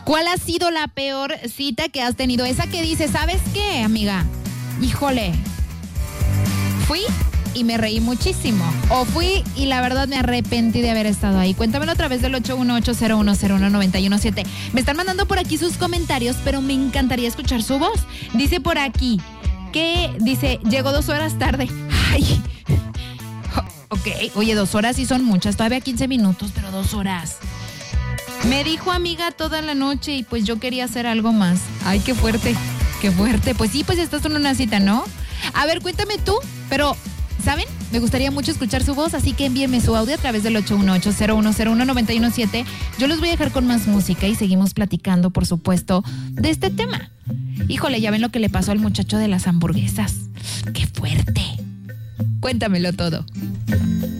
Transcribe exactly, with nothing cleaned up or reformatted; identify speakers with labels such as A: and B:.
A: ¿Cuál ha sido la peor cita que has tenido? Esa que dice, ¿sabes qué, amiga? Híjole, fui y me reí muchísimo. O fui y la verdad me arrepentí de haber estado ahí. Cuéntamelo a través del ocho uno ocho, cero uno cero uno, nueve uno siete. Me están mandando por aquí sus comentarios, pero me encantaría escuchar su voz. Dice por aquí que, dice, llegó dos horas tarde. Ay, ok, oye, dos horas sí son muchas. Todavía quince minutos, pero dos horas. Me dijo amiga toda la noche y pues yo quería hacer algo más. Ay, qué fuerte, qué fuerte. Pues sí, pues estás en una cita, ¿no? A ver, cuéntame tú, pero... ¿saben? Me gustaría mucho escuchar su voz, así que envíenme su audio a través del ocho uno ocho, cero uno cero uno, nueve uno siete. Yo los voy a dejar con más música y seguimos platicando, por supuesto, de este tema. Híjole, ya ven lo que le pasó al muchacho de las hamburguesas. ¡Qué fuerte! Cuéntamelo todo.